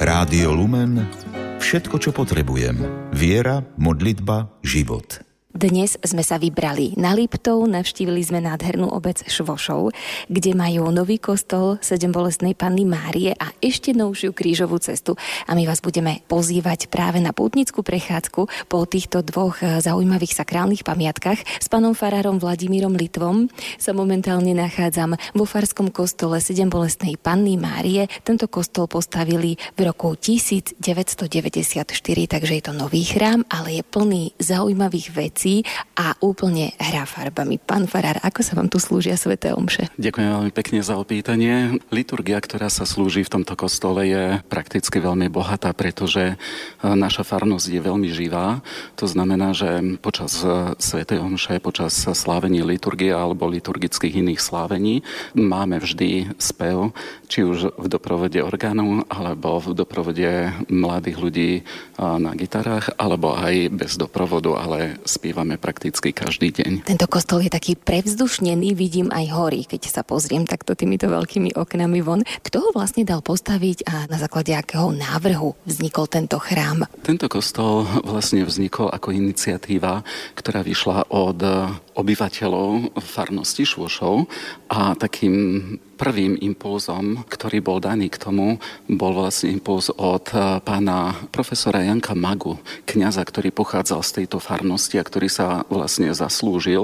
Rádio Lumen, všetko, čo potrebujem. Viera, modlitba, život. Dnes sme sa vybrali na Liptov, navštívili sme nádhernú obec Švošov, kde majú nový kostol Sedembolestnej Panny Márie a ešte novšiu krížovú cestu. A my vás budeme pozývať práve na pútnickú prechádzku po týchto dvoch zaujímavých sakrálnych pamiatkach. S pánom farárom Vladimírom Litvom sa momentálne nachádzam vo farskom kostole Sedembolestnej Panny Márie. Tento kostol postavili v roku 1994, takže je to nový chrám, ale je plný zaujímavých vecí a úplne hrá farbami. Pán farár, ako sa vám tu slúžia sväté omše? Ďakujem veľmi pekne za opýtanie. Liturgia, ktorá sa slúži v tomto kostole, je prakticky veľmi bohatá, pretože naša farnosť je veľmi živá. To znamená, že počas svätej omše, počas slávení liturgie alebo liturgických iných slávení máme vždy spev, či už v doprovode orgánu, alebo v doprovode mladých ľudí na gitarách, alebo aj bez doprovodu, ale spievame prakticky každý deň. Tento kostol je taký prevzdušnený, vidím aj hory, keď sa pozriem takto týmito veľkými oknami von. Kto ho vlastne dal postaviť a na základe akého návrhu vznikol tento chrám? Tento kostol vlastne vznikol ako iniciatíva, ktorá vyšla od obyvateľov farnosti Švošov a takým prvým impulzom, ktorý bol daný k tomu, bol vlastne impuls od pána profesora Janka Magu, kňaza, ktorý pochádzal z tejto farnosti a ktorý sa vlastne zaslúžil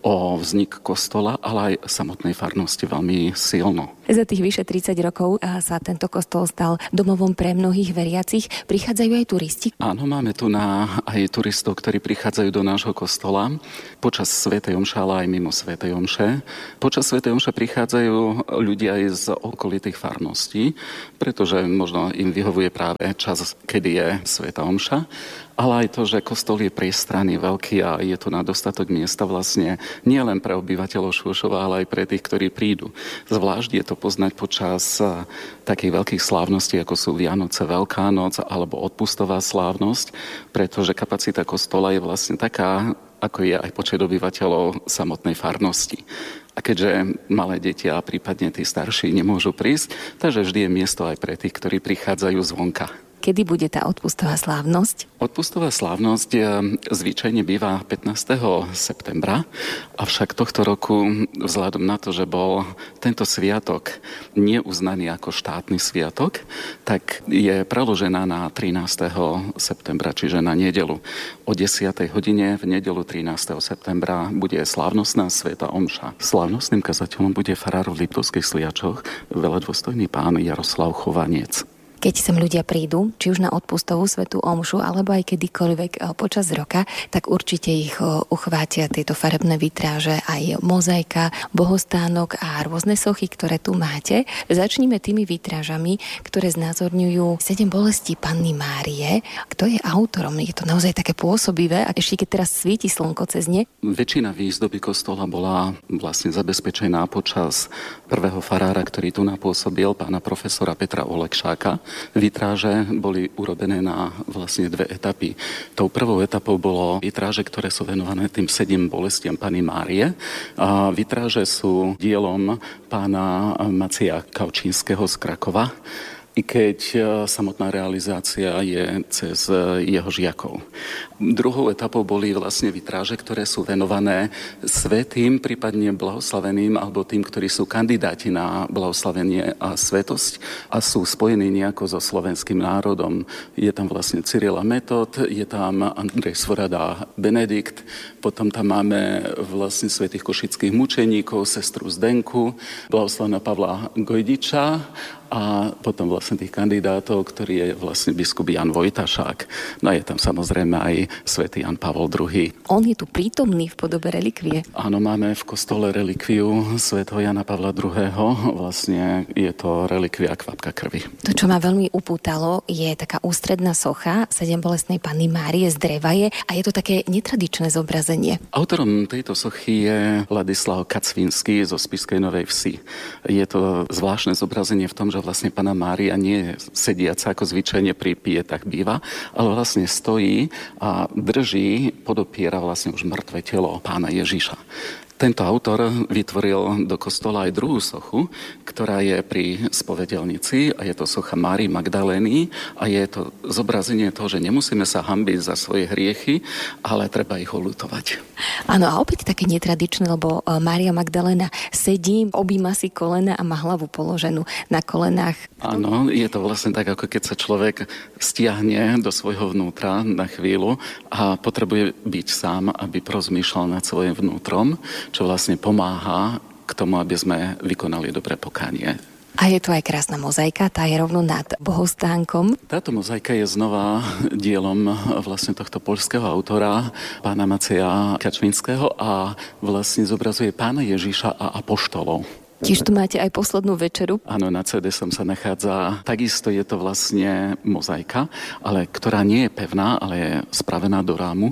o vznik kostola, ale aj samotnej farnosti veľmi silno. Za tých vyše 30 rokov sa tento kostol stal domovom pre mnohých veriacich. Prichádzajú aj turisti? Áno, máme tu aj turistov, ktorí prichádzajú do nášho kostola počas svätej omše, ale aj mimo svätej omše. Počas svätej omše prichádzajú ľudia aj z okolitých farností, pretože možno im vyhovuje práve čas, kedy je svätá omša. Ale aj to, že kostol je priestranný, veľký a je tu na dostatok miesta vlastne nie len pre obyvateľov Švošova, ale aj pre tých, ktorí prídu. Zvlášť je to poznať počas takých veľkých slávností, ako sú Vianoce, Veľká noc alebo odpustová slávnosť, pretože kapacita kostola je vlastne taká, ako je aj počet obyvateľov samotnej farnosti. A keďže malé deti a prípadne tí starší nemôžu prísť, takže vždy je miesto aj pre tých, ktorí prichádzajú zvonka. Kedy bude tá odpustová slávnosť? Odpustová slávnosť zvyčajne býva 15. septembra, avšak tohto roku vzhľadom na to, že bol tento sviatok neuznaný ako štátny sviatok, tak je preložená na 13. septembra, čiže na nedeľu. O 10. hodine v nedeľu 13. septembra bude slávnostná svätá omša. Slávnostným kazateľom bude farár v Liptovských Sliačoch, veľadôstojný pán Jaroslav Chovanec. Keď sem ľudia prídu, či už na odpustovú svätú omšu, alebo aj kedykoľvek počas roka, tak určite ich uchvátia tieto farebné vitráže, aj mozaika, bohostánok a rôzne sochy, ktoré tu máte. Začníme tými vitrážami, ktoré znázorňujú 7 bolestí Panny Márie. Kto je autorom? Je to naozaj také pôsobivé, a ešte keď teraz svieti slnko cez ne? Väčšina výzdoby kostola bola vlastne zabezpečená počas prvého farára, ktorý tu napôsobil, pána profesora Petra Olekšáka. Vitráže boli urobené na vlastne 2 etapy. Tou prvou etapou bolo vitráže, ktoré sú venované tým 7 bolestiam Panny Márie. A vitráže sú dielom pána Macia Kaučínskeho z Krakova, i keď samotná realizácia je cez jeho žiakov. Druhou etapou boli vlastne vitráže, ktoré sú venované svätým, prípadne blahoslaveným, alebo tým, ktorí sú kandidáti na blahoslavenie a svätosť a sú spojení nejako so slovenským národom. Je tam vlastne Cyril a Metod, je tam Andrej Svorada Benedikt, potom tam máme vlastne svätých košických mučeníkov, sestru Zdenku, blahoslavného Pavla Gojdiča a potom vlastne tých kandidátov, ktorý je vlastne biskup Jan Vojtašák. No a je tam samozrejme aj svätý Jan Pavol II. On je tu prítomný v podobe relikvie. Áno, máme v kostole relikviu svätého Jana Pavla II. Vlastne je to relikvia kvapka krvi. To, čo ma veľmi upútalo, je taká ústredná socha Sedembolestnej Panny Márie z dreva a je to také netradičné zobrazenie. Autorom tejto sochy je Ladislav Kacvinský zo Spišskej Novej Vsi. Je to zvláštne zobrazenie v tom, že vlastne Panna Mária nie je sediaca, ako zvyčajne pri pietách býva, ale vlastne stojí a drží, podopiera vlastne už mŕtve telo pána Ježiša. Tento autor vytvoril do kostola aj druhú sochu, ktorá je pri spovedelnici a je to socha Márie Magdalény a je to zobrazenie toho, že nemusíme sa hanbiť za svoje hriechy, ale treba ich oľutovať. Áno, a opäť také netradičné, lebo Mária Magdaléna sedí, objíma si kolena a má hlavu položenú na kolenách. Áno, je to vlastne tak, ako keď sa človek stiahne do svojho vnútra na chvíľu a potrebuje byť sám, aby porozmýšľal nad svojím vnútrom, čo vlastne pomáha k tomu, aby sme vykonali dobré pokánie. A je tu aj krásna mozaika, tá je rovno nad bohostánkom. Táto mozaika je znova dielom vlastne tohto poľského autora, pána Maceja Kačvinského a vlastne zobrazuje pána Ježiša a apoštolov. Tiež tu máte aj poslednú večeru. Áno, na CD som sa nachádza. Takisto je to vlastne mozaika, ale ktorá nie je pevná, ale je spravená do rámu.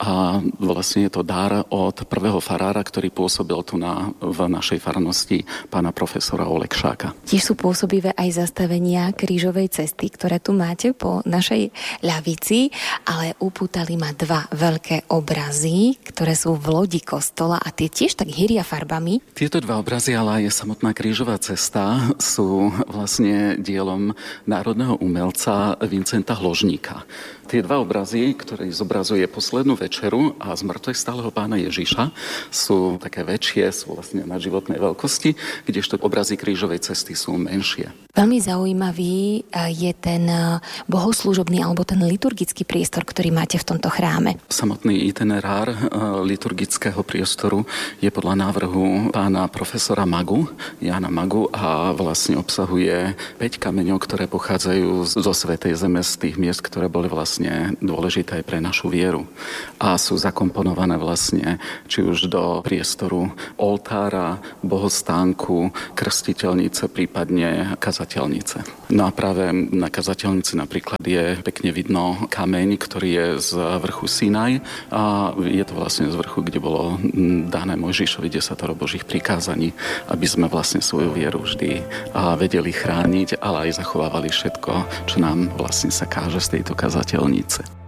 A vlastne je to dar od prvého farára, ktorý pôsobil tu v našej farnosti, pána profesora Olekšáka. Tiež sú pôsobivé aj zastavenia krížovej cesty, ktoré tu máte po našej ľavici, ale upútali ma dva veľké obrazy, ktoré sú v lodi kostola a tie tiež tak hýria farbami. Tieto dva obrazy, ale aj samotná krížová cesta sú vlastne dielom národného umelca Vincenta Hložníka. Tie dva obrazy, ktoré zobrazuje poslednú večeru a zmŕtvych-stáleho pána Ježiša, sú také väčšie, sú vlastne na životnej veľkosti, kdežto obrazy krížovej cesty sú menšie. Veľmi zaujímavý je ten bohoslúžobný alebo ten liturgický priestor, ktorý máte v tomto chráme. Samotný itinerár liturgického priestoru je podľa návrhu pána profesora Magu, Jána Magu a vlastne obsahuje 5 kameňov, ktoré pochádzajú zo Svätej Zeme, z tých miest, ktoré boli vlastne dôležité aj pre našu vieru. A sú zakomponované vlastne či už do priestoru oltára, bohostánku, krstiteľnice, prípadne kazateľnice. No a práve na kazateľnici napríklad je pekne vidno kameň, ktorý je z vrchu Sinaj a je to vlastne z vrchu, kde bolo dané Mojžišovi 10 Božích prikázaní, aby sme vlastne svoju vieru vždy vedeli chrániť, ale aj zachovávali všetko, čo nám vlastne sa káže z tejto kazateľnice.